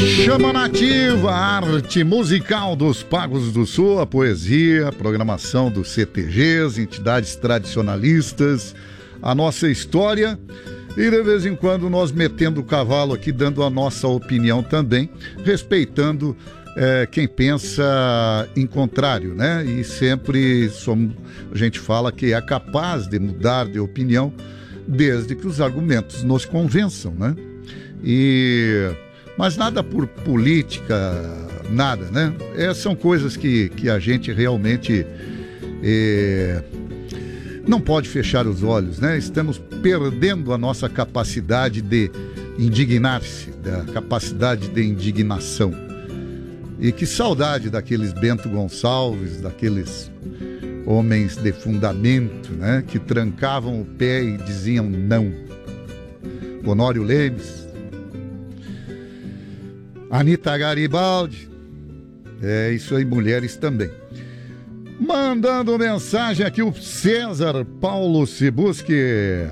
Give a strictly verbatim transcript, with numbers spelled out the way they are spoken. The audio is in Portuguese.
Chama Nativa, a arte musical dos Pagos do Sul, a poesia, a programação dos C T Gs, entidades tradicionalistas, a nossa história e de vez em quando nós metendo o cavalo aqui, dando a nossa opinião também, respeitando é, quem pensa em contrário, né? E sempre somos, a gente fala que é capaz de mudar de opinião desde que os argumentos nos convençam, né? E... Mas nada por política, nada, né? É, são coisas que, que a gente realmente é, não pode fechar os olhos, né? Estamos perdendo a nossa capacidade de indignar-se, da capacidade de indignação. E que saudade daqueles Bento Gonçalves, daqueles homens de fundamento, né? Que trancavam o pé e diziam não. Honório Lemes, Anita Garibaldi, é isso aí, mulheres também. Mandando mensagem aqui o César Paulo Sibuski.